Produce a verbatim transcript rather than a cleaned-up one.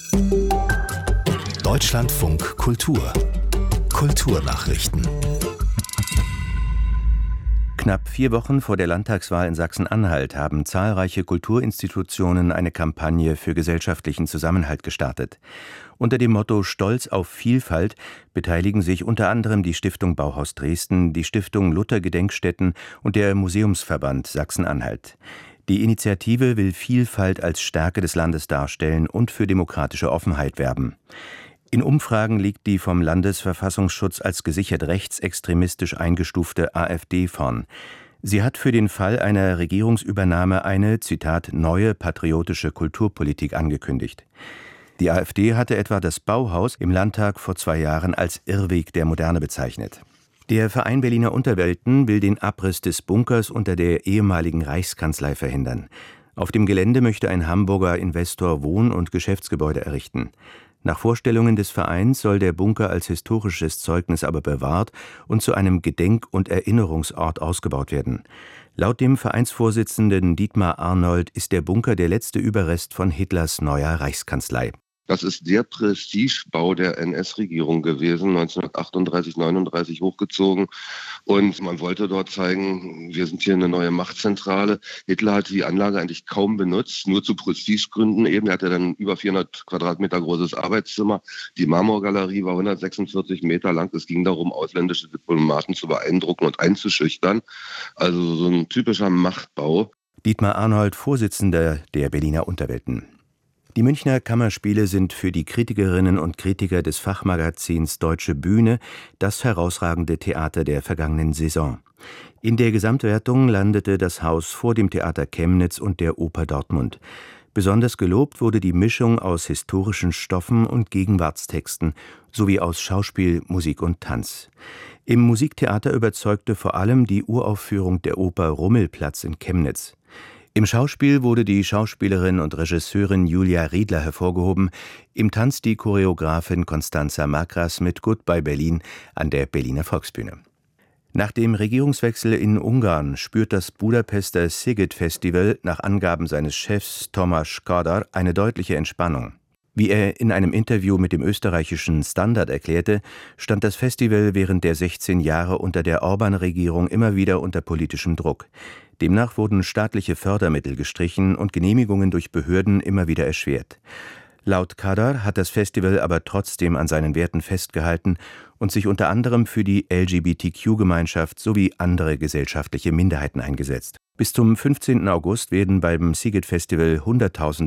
Deutschlandfunk Kultur Kulturnachrichten. Knapp vier Wochen vor der Landtagswahl in Sachsen-Anhalt haben zahlreiche Kulturinstitutionen eine Kampagne für gesellschaftlichen Zusammenhalt gestartet. Unter dem Motto »Stolz auf Vielfalt« beteiligen sich unter anderem die Stiftung Bauhaus Dresden, die Stiftung Luther Gedenkstätten und der Museumsverband Sachsen-Anhalt. Die Initiative will Vielfalt als Stärke des Landes darstellen und für demokratische Offenheit werben. In Umfragen liegt die vom Landesverfassungsschutz als gesichert rechtsextremistisch eingestufte AfD vorn. Sie hat für den Fall einer Regierungsübernahme eine, Zitat, neue patriotische Kulturpolitik angekündigt. Die AfD hatte etwa das Bauhaus im Landtag vor zwei Jahren als Irrweg der Moderne bezeichnet. Der Verein Berliner Unterwelten will den Abriss des Bunkers unter der ehemaligen Reichskanzlei verhindern. Auf dem Gelände möchte ein Hamburger Investor Wohn- und Geschäftsgebäude errichten. Nach Vorstellungen des Vereins soll der Bunker als historisches Zeugnis aber bewahrt und zu einem Gedenk- und Erinnerungsort ausgebaut werden. Laut dem Vereinsvorsitzenden Dietmar Arnold ist der Bunker der letzte Überrest von Hitlers neuer Reichskanzlei. Das ist der Prestigebau der N S-Regierung gewesen, neunzehnhundertachtunddreißig, neununddreißig hochgezogen. Und man wollte dort zeigen, wir sind hier eine neue Machtzentrale. Hitler hat die Anlage eigentlich kaum benutzt, nur zu Prestigegründen eben. Er hatte dann über vierhundert Quadratmeter großes Arbeitszimmer. Die Marmorgalerie war hundertsechsundvierzig Meter lang. Es ging darum, ausländische Diplomaten zu beeindrucken und einzuschüchtern. Also so ein typischer Machtbau. Dietmar Arnold, Vorsitzender der Berliner Unterwelten. Die Münchner Kammerspiele sind für die Kritikerinnen und Kritiker des Fachmagazins Deutsche Bühne das herausragende Theater der vergangenen Saison. In der Gesamtwertung landete das Haus vor dem Theater Chemnitz und der Oper Dortmund. Besonders gelobt wurde die Mischung aus historischen Stoffen und Gegenwartstexten sowie aus Schauspiel, Musik und Tanz. Im Musiktheater überzeugte vor allem die Uraufführung der Oper Rummelplatz in Chemnitz. Im Schauspiel wurde die Schauspielerin und Regisseurin Julia Riedler hervorgehoben, im Tanz die Choreografin Constanza Makras mit Goodbye Berlin an der Berliner Volksbühne. Nach dem Regierungswechsel in Ungarn spürt das Budapester Sziget Festival nach Angaben seines Chefs Tamás Kádár eine deutliche Entspannung. Wie er in einem Interview mit dem österreichischen Standard erklärte, stand das Festival während der sechzehn Jahre unter der Orbán-Regierung immer wieder unter politischem Druck. Demnach wurden staatliche Fördermittel gestrichen und Genehmigungen durch Behörden immer wieder erschwert. Laut Kádár hat das Festival aber trotzdem an seinen Werten festgehalten und sich unter anderem für die L G B T Q-Gemeinschaft sowie andere gesellschaftliche Minderheiten eingesetzt. Bis zum fünfzehnten August werden beim Sziget Festival hunderttausend